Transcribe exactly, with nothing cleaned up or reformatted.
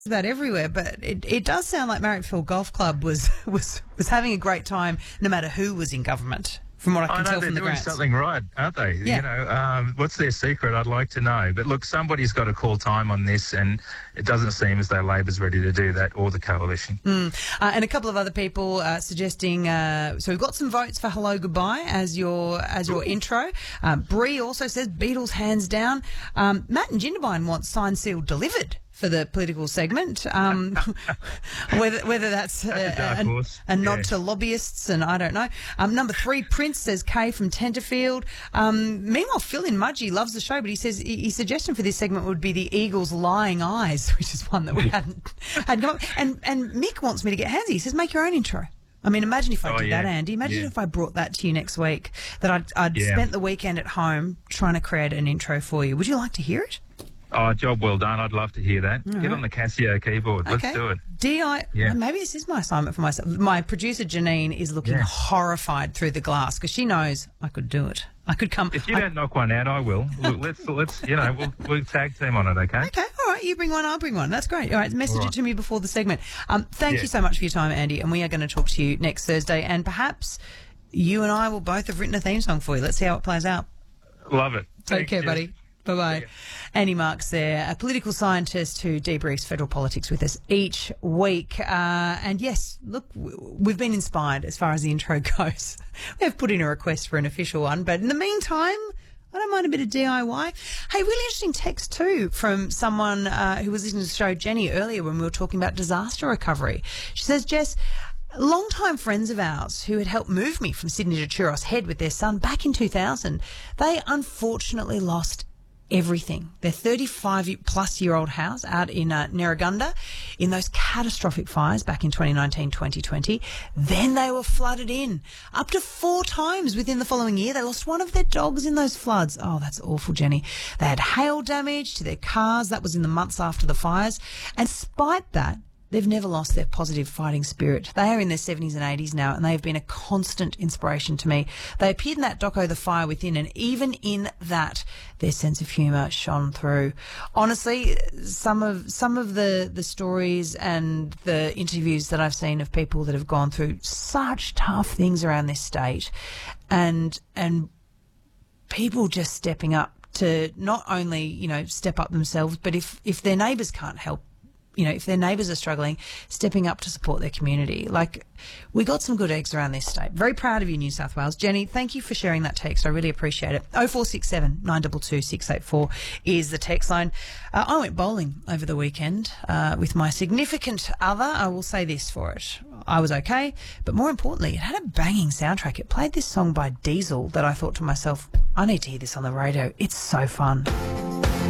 about everywhere, but it, it does sound like Marrickville Golf Club was, was, was having a great time no matter who was in government, from what I can I know tell they're from the doing grants. something right, aren't they? Yeah. You know, um, what's their secret? I'd like to know. But look, somebody's got to call time on this, and it doesn't seem as though Labor's ready to do that, or the coalition. Mm. Uh, and a couple of other people uh, suggesting. Uh, so we've got some votes for "Hello Goodbye" as your as your intro. Um, Bree also says Beatles hands down. Um, Matt and Jindabyne want signed, sealed, delivered for the political segment. Um, whether whether that's, That's a uh, dark a, horse. a nod Yeah. to lobbyists, and I don't know. Um, number three, Prince says Kay from Tenterfield. Um, meanwhile, Phil in Mudgee loves the show, but he says his suggestion for this segment would be the Eagles' lying eyes, which is one that we hadn't had come up. And and Mick wants me to get handsy. He says make your own intro. I mean, imagine if I Oh, did yeah. that, Andy. Imagine Yeah. if I brought that to you next week. That I'd, I'd Yeah. spent the weekend at home trying to create an intro for you. Would you like to hear it? Oh, job well done. I'd love to hear that. All Get right. on the Casio keyboard. Let's Okay. do it. D I, Yeah. maybe this is my assignment for myself. My producer Janine is looking Yeah. horrified through the glass because she knows I could do it. I could come. If you I- don't knock one out, I will. Look, let's, let's, you know, we'll, we'll tag team on it, okay? Okay, all right, you bring one, I'll bring one. That's great. All right, message All it right. to me before the segment. Um, thank Yeah. you so much for your time, Andy, and we are going to talk to you next Thursday, and perhaps you and I will both have written a theme song for you. Let's see how it plays out. Love it. Take Thanks, care, Jess. buddy. Bye-bye. See ya. Andy Marks there, a political scientist who debriefs federal politics with us each week. Uh, and yes, look, w- we've been inspired as far as the intro goes. We have put in a request for an official one, but in the meantime, I don't mind a bit of D I Y. Hey, really interesting text too from someone uh, who was listening to the show, Jenny, earlier when we were talking about disaster recovery. She says, Jess, long-time friends of ours who had helped move me from Sydney to Churros Head with their son back in two thousand, they unfortunately lost everything. Their thirty-five plus year old house out in uh, Nerragunda in those catastrophic fires back in twenty nineteen twenty twenty. Then they were flooded in up to four times within the following year. They lost one of their dogs in those floods. Oh, that's awful, Jenny. They had hail damage to their cars. That was in the months after the fires. And despite that, they've never lost their positive fighting spirit. They are in their seventies and eighties now, and they have been a constant inspiration to me. They appeared in that doco, The Fire Within, and even in that, their sense of humour shone through. Honestly, some of some of the, the stories and the interviews that I've seen of people that have gone through such tough things around this state, and and people just stepping up to not only, you know, step up themselves, but if, if their neighbours can't help, you know, if their neighbours are struggling, stepping up to support their community. Like, we got some good eggs around this state. Very proud of you, New South Wales. Jenny, thank you for sharing that text. I really appreciate it. oh four six seven, nine two two, six eight four is the text line. Uh, I went bowling over the weekend uh, with my significant other. I will say this for it. I was okay, but more importantly, it had a banging soundtrack. It played this song by Diesel that I thought to myself, I need to hear this on the radio. It's so fun.